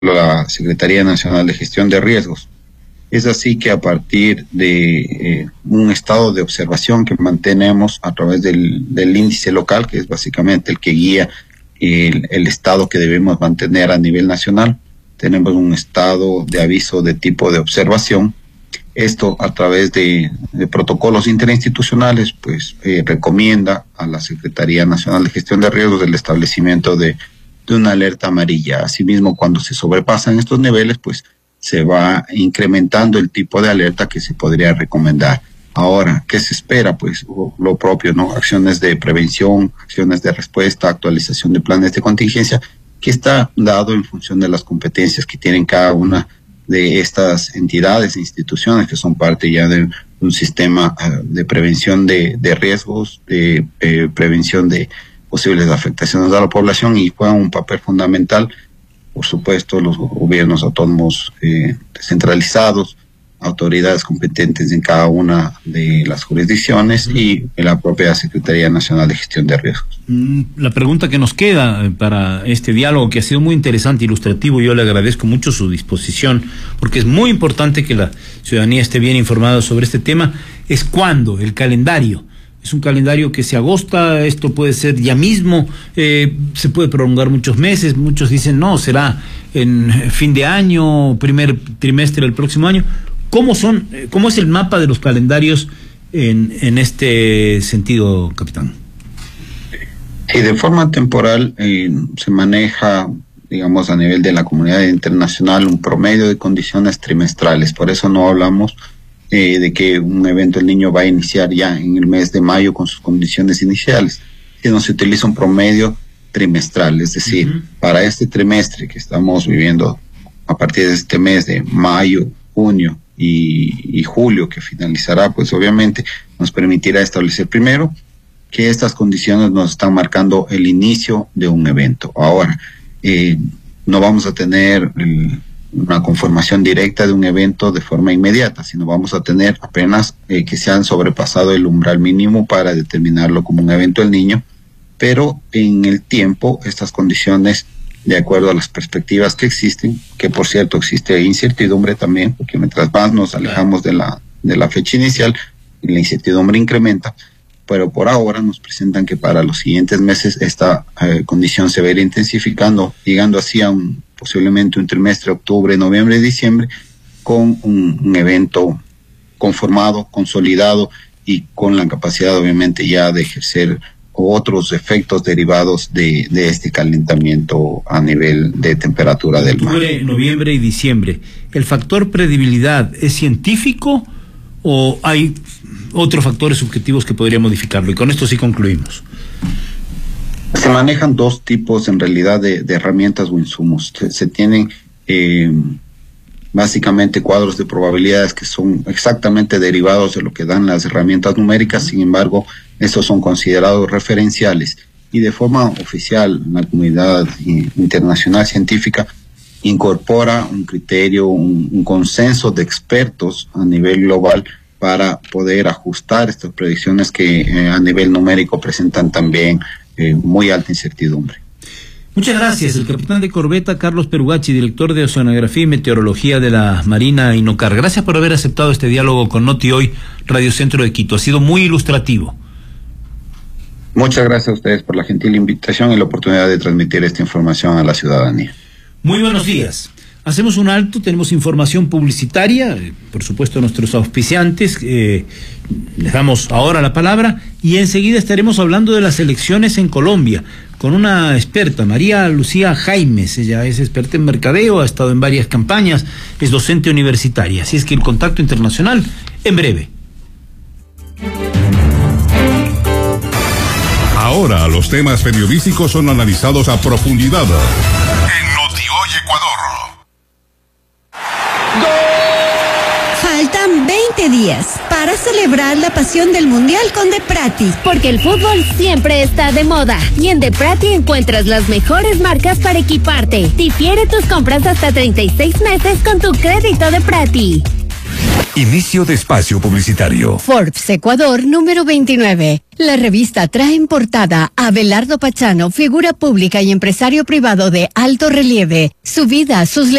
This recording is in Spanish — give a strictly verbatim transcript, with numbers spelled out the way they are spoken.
la Secretaría Nacional de Gestión de Riesgos. Es así que a partir de eh, un estado de observación que mantenemos a través del, del índice local, que es básicamente el que guía el, el estado que debemos mantener a nivel nacional, tenemos un estado de aviso de tipo de observación. Esto a través de, de protocolos interinstitucionales, pues eh, recomienda a la Secretaría Nacional de Gestión de Riesgos el establecimiento de, de una alerta amarilla. Asimismo, cuando se sobrepasan estos niveles, pues se va incrementando el tipo de alerta que se podría recomendar. Ahora, ¿qué se espera? Pues lo propio, ¿no? Acciones de prevención, acciones de respuesta, actualización de planes de contingencia, que está dado en función de las competencias que tienen cada una de estas entidades e instituciones que son parte ya de un sistema uh, de prevención de, de riesgos, de eh, prevención de posibles afectaciones a la población, y juegan un papel fundamental. Por supuesto, los gobiernos autónomos eh, descentralizados, autoridades competentes en cada una de las jurisdicciones y la propia Secretaría Nacional de Gestión de Riesgos. La pregunta que nos queda para este diálogo, que ha sido muy interesante, ilustrativo, yo le agradezco mucho su disposición, porque es muy importante que la ciudadanía esté bien informada sobre este tema, es cuándo, el calendario. Es un calendario que se agosta, esto puede ser ya mismo, eh, se puede prolongar muchos meses, muchos dicen no, será en fin de año, primer trimestre del próximo año. ¿Cómo son, cómo es el mapa de los calendarios en, en este sentido, capitán? Sí, de forma temporal eh, se maneja, digamos, a nivel de la comunidad internacional un promedio de condiciones trimestrales. Por eso no hablamos Eh, de que un evento del niño va a iniciar ya en el mes de mayo con sus condiciones iniciales, sino se utiliza un promedio trimestral, es decir, uh-huh. para este trimestre que estamos viviendo a partir de este mes de mayo, junio y, y julio, que finalizará, pues obviamente nos permitirá establecer primero que estas condiciones nos están marcando el inicio de un evento. Ahora, eh, no vamos a tener el una conformación directa de un evento de forma inmediata, sino vamos a tener apenas eh, que se han sobrepasado el umbral mínimo para determinarlo como un evento del niño, pero en el tiempo estas condiciones, de acuerdo a las perspectivas que existen, que por cierto existe incertidumbre también, porque mientras más nos alejamos de la, de la fecha inicial, la incertidumbre incrementa, pero por ahora nos presentan que para los siguientes meses esta eh, condición se va a ir intensificando, llegando así a un posiblemente un trimestre, octubre, noviembre y diciembre, con un, un evento conformado, consolidado y con la capacidad obviamente ya de ejercer otros efectos derivados de, de este calentamiento a nivel de temperatura del mar. Octubre, noviembre y diciembre. ¿El factor previsibilidad es científico o hay otros factores subjetivos que podrían modificarlo? Y con esto sí concluimos. Se manejan dos tipos en realidad de, de herramientas o insumos. Se, se tienen eh, básicamente cuadros de probabilidades que son exactamente derivados de lo que dan las herramientas numéricas. Sin embargo, estos son considerados referenciales y de forma oficial la comunidad internacional científica incorpora un criterio, un, un consenso de expertos a nivel global para poder ajustar estas predicciones que eh, a nivel numérico presentan también Eh, muy alta incertidumbre. Muchas gracias. El capitán de corbeta Carlos Perugachi, director de Oceanografía y Meteorología de la Marina INOCAR. Gracias por haber aceptado este diálogo con Noti Hoy, Radio Centro de Quito. Ha sido muy ilustrativo. Muchas gracias a ustedes por la gentil invitación y la oportunidad de transmitir esta información a la ciudadanía. Muy buenos días. Hacemos un alto, tenemos información publicitaria, eh, por supuesto nuestros auspiciantes, eh, les damos ahora la palabra y enseguida estaremos hablando de las elecciones en Colombia con una experta, María Lucía Jaimes. Ella es experta en mercadeo, ha estado en varias campañas, es docente universitaria, así es que el contacto internacional en breve. Ahora los temas periodísticos son analizados a profundidad en Noti Hoy Ecuador. Faltan veinte días para celebrar la pasión del Mundial con Deprati. Porque el fútbol siempre está de moda. Y en Deprati encuentras las mejores marcas para equiparte. Difiere tus compras hasta treinta y seis meses con tu crédito Deprati. Inicio de espacio publicitario. Forbes Ecuador número veintinueve. La revista trae en portada a Abelardo Pachano, figura pública y empresario privado de alto relieve. Su vida, sus